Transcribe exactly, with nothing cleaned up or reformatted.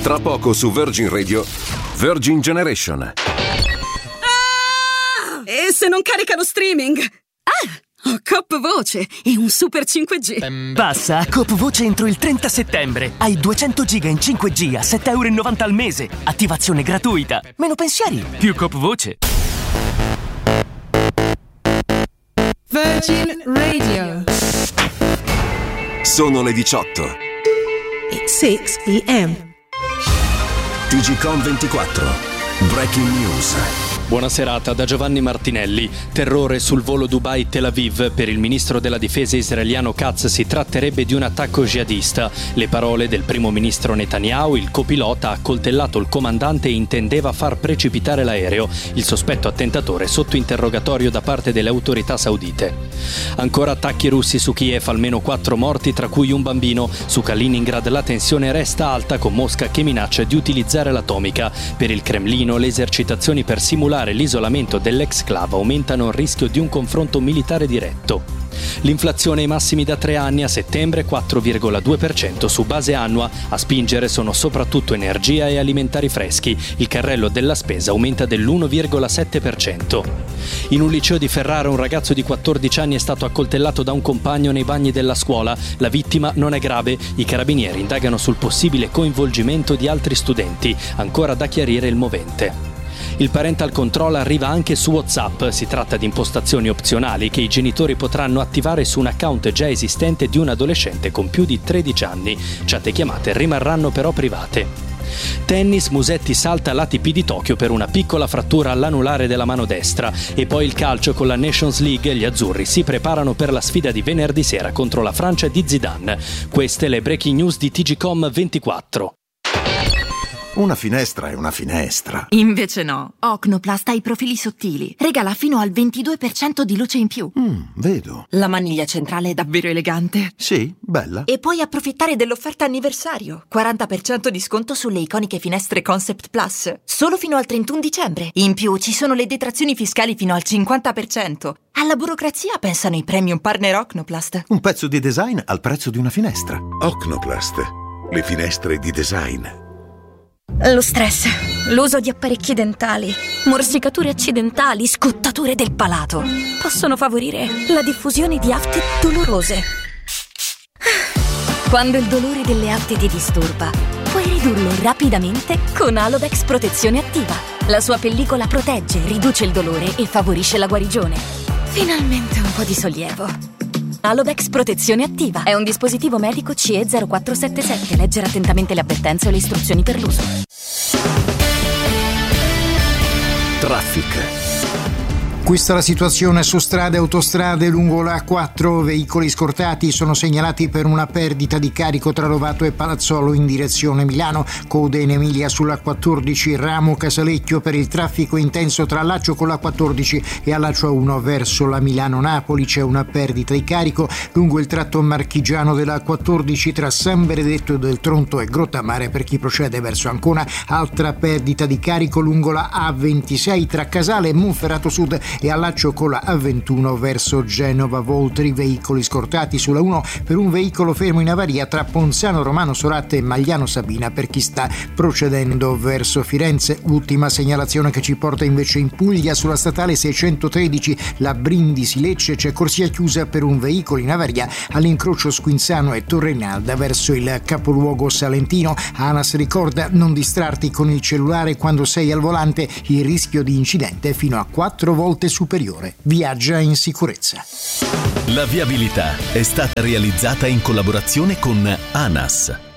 Tra poco su Virgin Radio, Virgin Generation. Ah! E se non caricano streaming? Ah! Ho Coop Voce e un super cinque G. Passa a Coop Voce entro il trenta settembre. Hai duecento giga in cinque G a sette virgola novanta euro al mese. Attivazione gratuita. Meno pensieri, più Coop Voce. Virgin Radio. Sono le diciotto. It's six p m. T G Com ventiquattro. Breaking News. Buona serata da Giovanni Martinelli. Terrore sul volo Dubai-Tel Aviv. Per il ministro della difesa israeliano Katz si tratterebbe di un attacco jihadista. Le parole del primo ministro Netanyahu: il copilota ha accoltellato il comandante e intendeva far precipitare l'aereo. Il sospetto attentatore sotto interrogatorio da parte delle autorità saudite. Ancora attacchi russi su Kiev, almeno quattro morti, tra cui un bambino. Su Kaliningrad la tensione resta alta, con Mosca che minaccia di utilizzare l'atomica. Per il Cremlino le esercitazioni per simulare l'isolamento dell'exclave aumentano il rischio di un confronto militare diretto. L'inflazione ai massimi da tre anni, a settembre quattro virgola due per cento su base annua. A spingere sono soprattutto energia e alimentari freschi. Il carrello della spesa aumenta dell'uno virgola sette per cento. In un liceo di Ferrara un ragazzo di quattordici anni è stato accoltellato da un compagno nei bagni della scuola. La vittima non è grave. I carabinieri indagano sul possibile coinvolgimento di altri studenti. Ancora da chiarire il movente. Il parental control arriva anche su WhatsApp. Si tratta di impostazioni opzionali che i genitori potranno attivare su un account già esistente di un adolescente con più di tredici anni. Chat e chiamate rimarranno però private. Tennis, Musetti salta l'A T P di Tokyo per una piccola frattura all'anulare della mano destra. E poi il calcio con la Nations League. Gli azzurri si preparano per la sfida di venerdì sera contro la Francia di Zidane. Queste le breaking news di T G Com ventiquattro. Una finestra è una finestra. Invece no. Ocnoplast ha i profili sottili. Regala fino al ventidue per cento di luce in più. Mm, vedo. La maniglia centrale è davvero elegante. Sì, bella. E puoi approfittare dell'offerta anniversario. quaranta per cento di sconto sulle iconiche finestre Concept Plus. Solo fino al trentuno dicembre. In più ci sono le detrazioni fiscali fino al cinquanta per cento. Alla burocrazia pensano i premium partner Ocnoplast. Un pezzo di design al prezzo di una finestra. Ocnoplast. Le finestre di design. Lo stress, l'uso di apparecchi dentali, morsicature accidentali, scottature del palato possono favorire la diffusione di afte dolorose. Quando il dolore delle afte ti disturba, puoi ridurlo rapidamente con Alodex Protezione Attiva. La sua pellicola protegge, riduce il dolore e favorisce la guarigione. Finalmente un po' di sollievo. Alodex Protezione Attiva è un dispositivo medico C E zero quattro sette sette. Leggere attentamente le avvertenze e le istruzioni per l'uso. Traffic. Questa è la situazione su strade e autostrade lungo la A quattro. Veicoli scortati sono segnalati per una perdita di carico tra Rovato e Palazzolo in direzione Milano. Code in Emilia sulla quattordici Ramo Casalecchio per il traffico intenso tra allaccio con la quattordici e allaccio A uno verso la Milano-Napoli. C'è una perdita di carico lungo il tratto marchigiano della quattordici tra San Benedetto del Tronto e Grottamare per chi procede verso Ancona. Altra perdita di carico lungo la A ventisei tra Casale e Monferrato Sud e allaccio con la A ventuno verso Genova Voltri. Veicoli scortati sulla uno per un veicolo fermo in avaria tra Ponzano Romano Soratte e Magliano Sabina per chi sta procedendo verso Firenze. Ultima segnalazione che ci porta invece in Puglia sulla statale seicentotredici la Brindisi Lecce. C'è corsia chiusa per un veicolo in avaria all'incrocio Squinzano e Torrenalda verso il capoluogo salentino. ANAS ricorda: non distrarti con il cellulare quando sei al volante, il rischio di incidente è fino a quattro volte superiore. Viaggia in sicurezza. La viabilità è stata realizzata in collaborazione con ANAS.